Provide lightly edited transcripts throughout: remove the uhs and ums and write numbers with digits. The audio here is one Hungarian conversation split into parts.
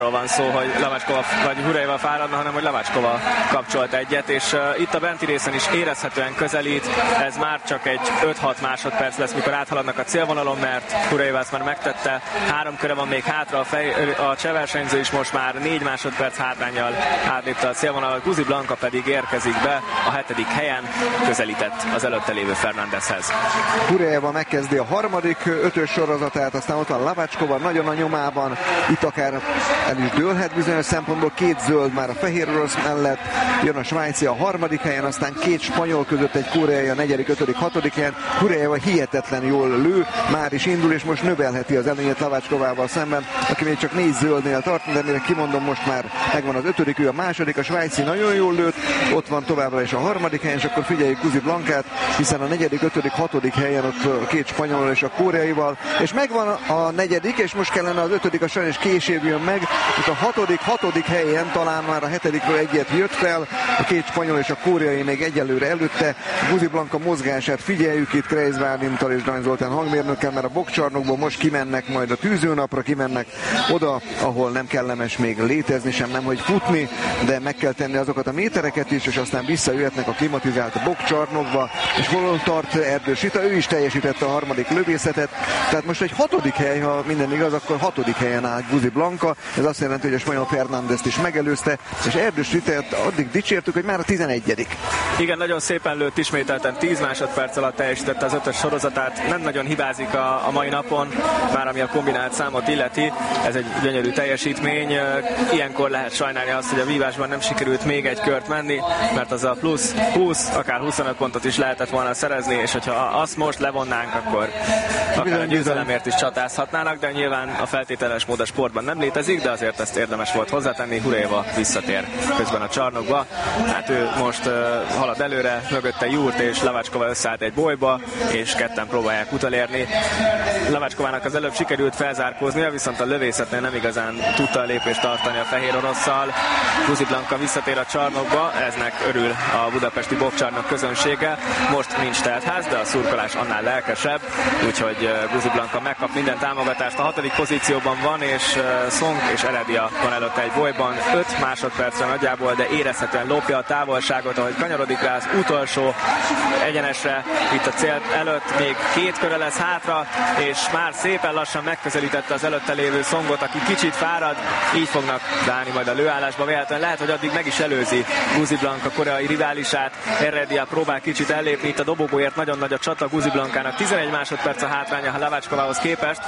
van szó, hogy Lavacskova vagy Hurajeva fáradna, hanem hogy Lavacskova kapcsolt egyet, és itt a benti részen is érezhetően közelít, ez már csak egy 5-6 másodperc lesz, mikor áthaladnak a célvonalon, mert Hurajeva ezt már megtette, 3 köre van még hátra, a cseh versenyző is most már 4 másodperc hátránnyal átlépte a célvonalat, Guzi Blanka pedig érkezik be a 7. helyen, közelített az előtte lévő Fernándezhez. Hurajeva megkezdi a harmadik 5-ös sorozatát, aztán ott van Lavacskova nagyon a nyomában, itt akár el is dőlhet bizonyos szempontból, 2 zöld már a fehér orosz mellett, jön a svájci a harmadik helyen, aztán 2 spanyol között egy koreai a 4., 5., 6. helyen. Hurajeva hihetetlen jól lő, már is indul, és most növelheti az előnyét Lavackovával szemben, aki még csak 4 zöldnél tart, de mire kimondom, most már megvan az 5., ő a második, a svájci nagyon jól lőtt, ott van továbbra is a harmadik helyen, és akkor figyeljük Guzi Blankát, hiszen a 4., 5., 6. helyen ott 2 spanyol és a koreaival, és megvan a 4., és most kellene az 5. a sajnos később jön meg, itt a 6. helyen talán már a 7-ről egyet jött fel, a 2 spanyol és a koreai még egyelőre előtte. Guzi Blanka mozgását figyeljük itt Kreis Várnimtal és Dany Zoltán hangmérnökkel, mert a boxcsarnokból most kimennek majd a tűzőnapra, kimennek oda, ahol nem kellemes még létezni sem, nem hogy futni, de meg kell tenni azokat a métereket is, és aztán visszajöhetnek a klimatizált boxcsarnokba, és hol tart Erdős Rita, ő is teljesítette a harmadik lövészetet, tehát most egy 6. hely, ha minden igaz, akkor 6. helyen áll Guzi Blanka, ez azt jelenti, hogy a spanyol Fernándezt is megelőzte, és Erdős Ritát addig dicsértük, hogy már a 11. Igen, nagyon szépen lőtt, ismételten 10 másodperc alatt teljesítette az 5-ös sorozatát, nem nagyon hibázik a mai napon, már ami a kombinált számot illeti, ez egy gyönyörű teljesítmény, ilyenkor lehet sajnálni azt, hogy a vívásban nem sikerült még egy kört menni, mert az a plusz 20, akár 25 pontot is lehetett volna szerezni, és hogyha azt most levonnánk, akkor akár a győzelemért is csatázhatnának, de nyilván a feltételes mód a sportban nem létezik, de azért ezt érdemes volt hozzátenni. Hurajeva visszatér közben a csarnokba, hát ő most halad előre, mögötte Jurt és Lavacskova összeállt egy bolyba, és ketten próbálják utolérni. Lavacskovának az előbb sikerült felzárkóznia, viszont a lövészetnél nem igazán tudta a lépést tartani a fehér orosszal. Guzi Blanka visszatér a csarnokba, eznek örül a budapesti boxcsarnok közönsége. Most nincs teltház, de a szurkolás annál lelkesebb, úgyhogy Guzi Blanka megkap minden támogatást. A 6. pozícióban van, és Song és Eredia van előtte egy bolyban, 5 másodpercre nagyjából, de érezhetően lopja a távolságot, ahogy kanyarodik rá az utolsó egyenesre, itt a cél előtt még 2 köre lesz hátra, és már szépen lassan megközelítette az előtte lévő Songot, aki kicsit fárad, így fognak beállni majd a lőállásba, véletlenül lehet, hogy addig meg is előzi Guzi Blanka koreai riválisát. Eredia próbál kicsit ellépni, itt a dobogóért nagyon nagy a csata Guzi Blankának, 11 másodperc a hátránya a Lavacskovához képest,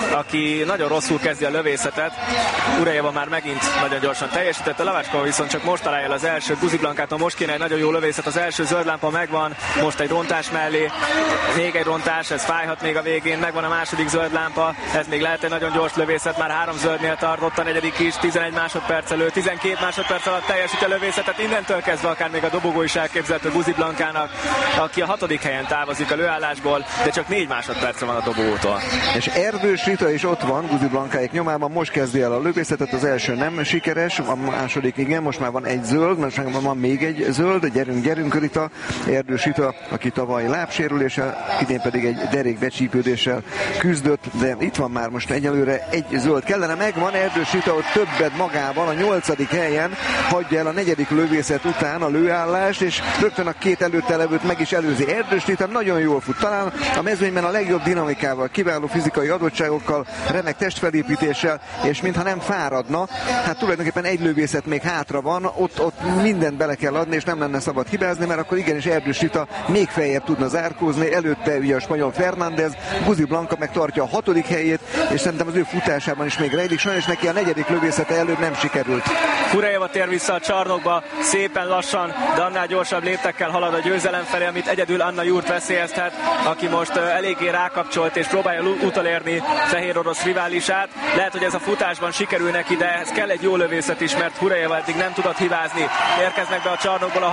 aki nagyon rosszul kezdi a lövészetet. Hurajeva már megint nagyon gyorsan teljesített, a Lavacskova viszont csak most találja az első. Guzi Blankától most kéne egy nagyon jó lövészet, az első zöld lámpa megvan, most egy rontás mellé, még egy rontás, ez fájhat még a végén, megvan a második zöld lámpa, ez még lehet egy nagyon gyors lövészet, már 3 zöldnél tartott a 4. is, 11 másodperc elő, 12 másodperc alatt teljesít a lövészetet, innentől kezdve akár még a dobogó is elképzelhető Guzi Blankának, aki a 6. helyen távozik a lőállásból, de csak 4 másodpercre van a dobogótól. És Erdős Rita is ott van Guzi Blankáik nyomában, most kezdi el a lövészetet, az első nem sikeres, a második igen, most már van egy zöld, most van még egy zöld, gyerünk Rita, Erdős Rita, aki tavaly lábsérüléssel, idén pedig egy derékbecsípődéssel küzdött, de itt van már most egyelőre egy zöld kellene, megvan, Erdős Rita ott többet magában, a 8. helyen hagyja el a 4. lövészet után a lőállást, és rögtön a 2 előtte levőt meg is előzi. Erdős Rita nagyon jól fut, talán a mezőnyben a legjobb dinamikával, kiváló fizikai adottságokkal, remek testfelépítéssel, és mintha nem fáradna, hát tulajdonképpen egy lövészet még hátra van, ott mindent bele kell adni, és nem lenne szabad hibázni, mert akkor igenis Erdős Rita még feljebb tudna zárkózni, előtte ugye a spanyol Fernández, Guzi Blanka meg tartja a 6. helyét, és szerintem az ő futásában is még rejlik, sajnos neki a 4. lövészete előbb nem sikerült. Hurajeva tér vissza a csarnokba, szépen lassan, de annál gyorsabb léptekkel halad a győzelem felé, amit egyedül Anna Jurt veszélyeztet, aki most eléggé rákapcsolt és próbálja utolérni fehér orosz riválisát. Lehet, hogy ez a futásban sikerül neki, de ehhez kell egy jó lövészet is, mert Hurajeva eddig nem tudott hibázni. Érkeznek be a csarnokból a 3.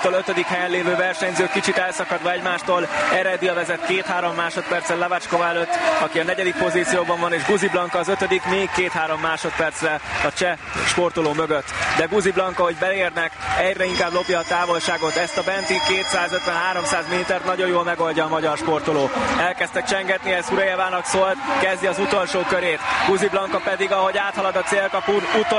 4-től 5. helyen lévő versenyzők kicsit elszakadva egymástól. Eredia vezet 2-3 másodperccel Lavacskova előtt, aki a 4. pozícióban van, és Guzi Blanka az 5. még 2-3 másodpercre a cseh sportoló mögött. De Guzi Blanka, hogy beérnek, egyre inkább lopja a távolságot. Ezt a benti 250-300 métert nagyon jól megoldja a magyar sportoló. Elkezdtek csengetni, ez Hurejevának szólt, kezdi az utolsó körét. Guzi Blanka pedig, ahogy áthalad a célkapun,